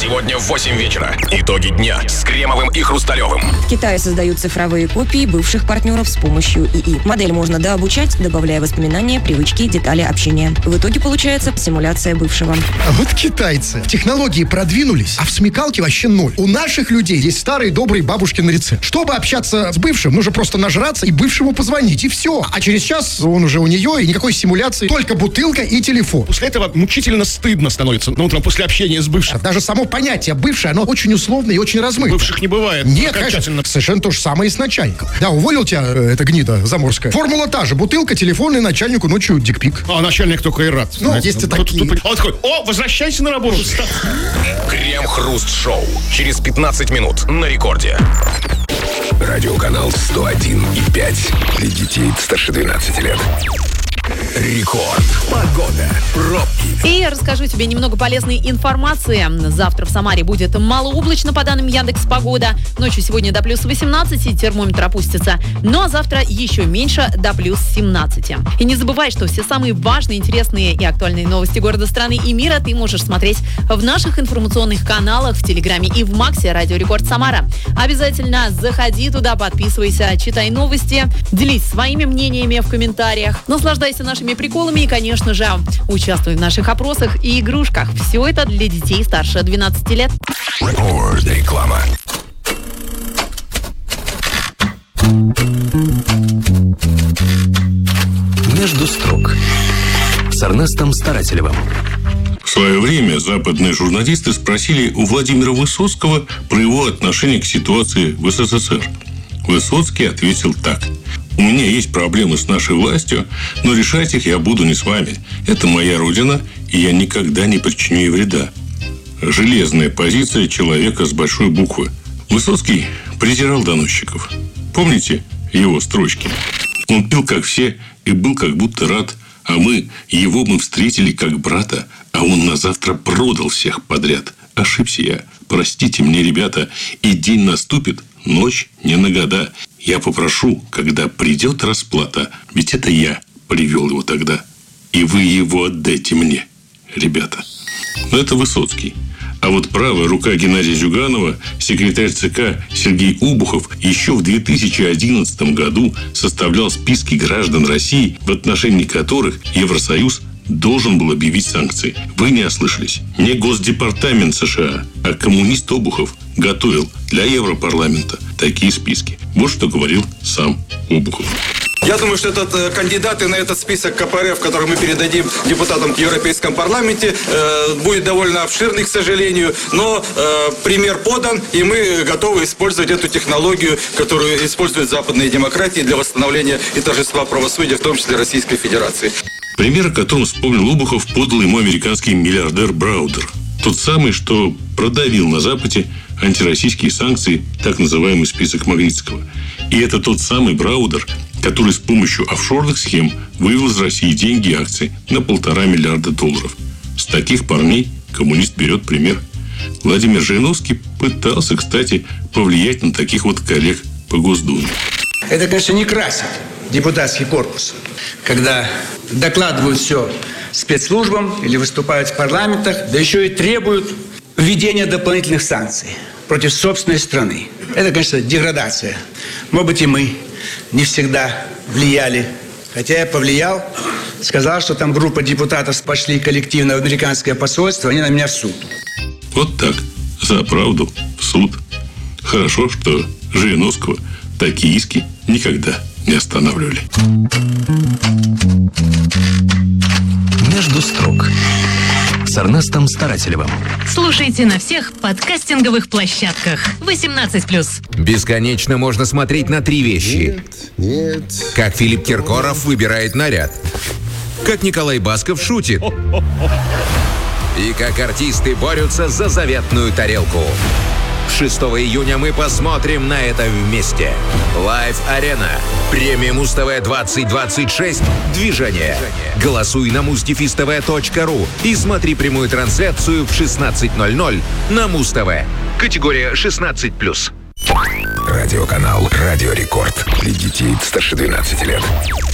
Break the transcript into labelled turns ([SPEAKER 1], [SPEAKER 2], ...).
[SPEAKER 1] Сегодня в 8 вечера. Итоги дня с Кремовым и Хрусталевым.
[SPEAKER 2] В Китае создают цифровые копии бывших партнеров с помощью ИИ. Модель можно дообучать, добавляя воспоминания, привычки, детали общения. В итоге получается симуляция бывшего.
[SPEAKER 3] А вот китайцы. В технологии продвинулись, а в смекалке вообще ноль. У наших людей есть старый добрый бабушкин рецепт. Чтобы общаться с бывшим, нужно просто нажраться и бывшему позвонить, и все. А через час он уже у нее, и никакой симуляции, только бутылка и телефон.
[SPEAKER 4] После этого мучительно стыдно становится утром после общения с бывшим.
[SPEAKER 3] Даже само понятие «бывший», оно очень условное и очень размытое.
[SPEAKER 4] Бывших не бывает.
[SPEAKER 3] Нет, конечно, совершенно то же самое и с начальником. Да, уволил тебя эта гнида заморская. Формула та же. Бутылка, телефон и начальнику ночью дикпик.
[SPEAKER 4] А начальник только и рад.
[SPEAKER 3] Ну, есть и такие.
[SPEAKER 4] Он такой: о, возвращайся на работу.
[SPEAKER 1] Крем-хруст-шоу. Через 15 минут на рекорде.
[SPEAKER 5] Радиоканал 101,5 для детей старше 12 лет. Рекорд. Погода. Пробки.
[SPEAKER 6] И я расскажу тебе немного полезной информации. Завтра в Самаре будет малооблачно, по данным Яндекс.Погода. Ночью сегодня до плюс 18, и термометр опустится. Ну а завтра еще меньше, до плюс 17. И не забывай, что все самые важные, интересные и актуальные новости города, страны и мира ты можешь смотреть в наших информационных каналах, в Телеграме и в Максе Радио Рекорд Самара. Обязательно заходи туда, подписывайся, читай новости, делись своими мнениями в комментариях, наслаждайся нашими приколами и, конечно же, участвуй в наших опросах и игрушках. Все это для детей старше 12 лет.
[SPEAKER 5] Реклама. Между строк с Эрнестом Старателевым.
[SPEAKER 7] В свое время западные журналисты спросили у Владимира Высоцкого про его отношение к ситуации в СССР. Высоцкий ответил так: «У меня есть проблемы с нашей властью, но решать их я буду не с вами. Это моя родина, и я никогда не причиню ей вреда». Железная позиция человека с большой буквы. Высоцкий презирал доносчиков. Помните его строчки? Он пил, как все, и был как будто рад, а мы встретили как брата, а он на завтра продал всех подряд. Ошибся я. Простите мне, ребята, и день наступит, ночь не на года. Я попрошу, когда придет расплата, ведь это я привел его тогда, и вы его отдайте мне, ребята. Но это Высоцкий. А вот правая рука Геннадия Зюганова, секретарь ЦК Сергей Обухов, еще в 2011 году составлял списки граждан России, в отношении которых Евросоюз должен был объявить санкции. Вы не ослышались. Не Госдепартамент США, а коммунист Обухов готовил для Европарламента такие списки. Вот что говорил сам Обухов.
[SPEAKER 8] Я думаю, что кандидаты на этот список КПРФ, который мы передадим депутатам в Европейском парламенте, будет довольно обширный, к сожалению. Но пример подан, и мы готовы использовать эту технологию, которую используют западные демократии для восстановления и торжества правосудия, в том числе Российской Федерации.
[SPEAKER 7] Пример, о котором вспомнил Обухов, подал ему американский миллиардер Браудер. Тот самый, что продавил на Западе антироссийские санкции, так называемый список Магнитского. И это тот самый Браудер, который с помощью офшорных схем вывел из России деньги и акции на $1,5 миллиарда. С таких парней коммунист берет пример. Владимир Жириновский пытался, кстати, повлиять на таких вот коллег по Госдуме.
[SPEAKER 9] Это, конечно, не красит депутатский корпус, когда докладывают все спецслужбам или выступают в парламентах, да еще и требуют введения дополнительных санкций против собственной страны. Это, конечно, деградация. Может быть, и мы не всегда влияли. Хотя я повлиял, сказал, что там группа депутатов пошли коллективно в американское посольство, они на меня в суд.
[SPEAKER 7] Вот так. За правду в суд. Хорошо, что Жириновского такие иски никогда не останавливали.
[SPEAKER 5] Между строк с Эрнестом Старателевым.
[SPEAKER 10] Слушайте на всех подкастинговых площадках. 18+.
[SPEAKER 11] Бесконечно можно смотреть на 3 вещи.
[SPEAKER 12] Нет.
[SPEAKER 11] Как Филипп Киркоров выбирает наряд. Как Николай Басков шутит. И как артисты борются за заветную тарелку. 6 июня мы посмотрим на это вместе. Live Arena. Премия Муз-ТВ 2026. Движение. Голосуй на muztv.tv.ru и смотри прямую трансляцию в 16:00 на Муз-ТВ. Категория 16+.
[SPEAKER 5] Радиоканал «Радио Рекорд» для детей старше 12 лет.